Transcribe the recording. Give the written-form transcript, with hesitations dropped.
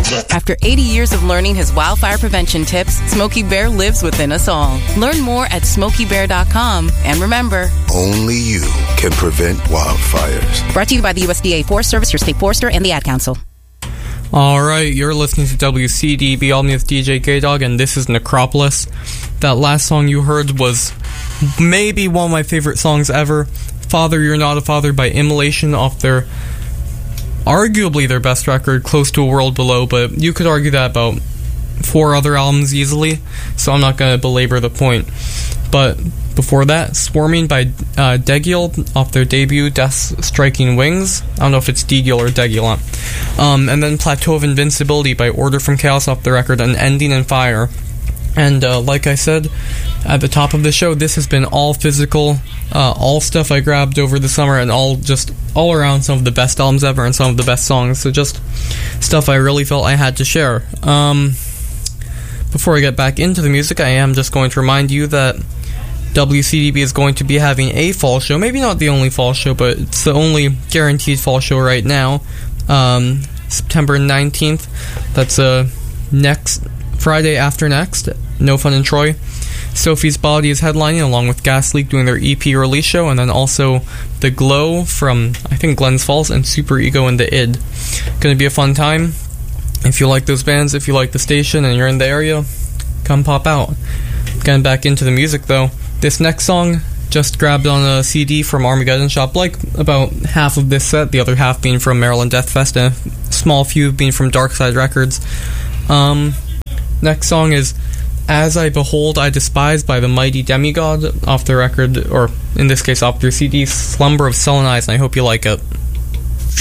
After 80 years of learning his wildfire prevention tips, Smokey Bear lives within us all. Learn more at SmokeyBear.com. And remember, only you can prevent wildfires. Brought to you by the USDA Forest Service, your state forester, and the Ad Council. Alright, you're listening to WCDB All Me with DJ K-Dog, and this is Necropolis. That last song you heard was maybe one of my favorite songs ever. Father, You're Not a Father by Immolation, off their, arguably their best record, Close to a World Below, but you could argue that about 4 other albums easily, so I'm not going to belabor the point. But before that, Swarming by Degil off their debut, Death's Striking Wings. I don't know if it's Degil or Degil. And then Plateau of Invincibility by Order from Chaos off the record, and Ending in Fire. And like I said at the top of the show, this has been all physical, all stuff I grabbed over the summer, and all around some of the best albums ever and some of the best songs. So just stuff I really felt I had to share. Before I get back into the music, I am just going to remind you that WCDB is going to be having a fall show. Maybe not the only fall show, but it's the only guaranteed fall show right now. September 19th. That's next Friday after next. No Fun in Troy. Sophie's Body is headlining along with Gas Leak doing their EP release show, and then also The Glow from, I think, Glens Falls, and Super Ego and The Id. Gonna be a fun time. If you like those bands, if you like the station and you're in the area, come pop out. Getting back into the music though, this next song just grabbed on a CD from Armageddon Shop, like about half of this set, the other half being from Maryland Death Fest, and a small few being from Darkside Records. Next song is As I Behold, I Despise by the Mighty Demigod off the record, or in this case off their CD, Slumber of Sullen Eyes, and I hope you like it.